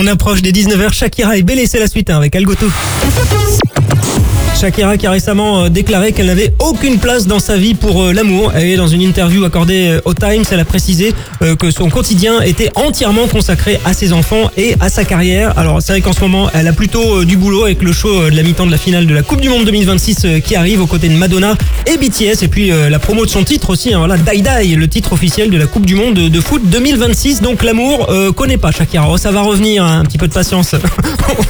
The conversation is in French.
On approche des 19h, Shakira et Bélé, c'est la suite avec Algoto. Shakira qui a récemment déclaré qu'elle n'avait aucune place dans sa vie pour l'amour. Et dans une interview accordée au Times, elle a précisé que son quotidien était entièrement consacré à ses enfants et à sa carrière. Alors c'est vrai qu'en ce moment, elle a plutôt du boulot avec le show de la mi-temps de la finale de la Coupe du Monde 2026 qui arrive aux côtés de Madonna et BTS. Et puis la promo de son titre aussi, voilà, Die Die, le titre officiel de la Coupe du Monde de foot 2026. Donc l'amour connaît pas Shakira. Oh, ça va revenir, hein, un petit peu de patience.